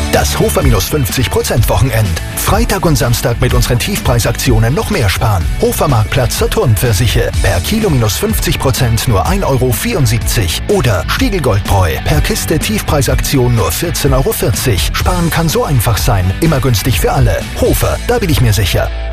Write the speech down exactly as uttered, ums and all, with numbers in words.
Das Hofer minus fünfzig Prozent Wochenend. Freitag und Samstag mit unseren Tiefpreisaktionen noch mehr sparen. Hofer Marktplatz Saturn Pfirsiche. Per Kilo minus fünfzig Prozent nur ein Euro vierundsiebzig. Oder Stiegel Goldbräu. Per Kiste Tiefpreisaktion nur vierzehn Euro vierzig. Sparen kann so einfach sein. Immer günstig für alle. Hofer, da bin ich mir sicher.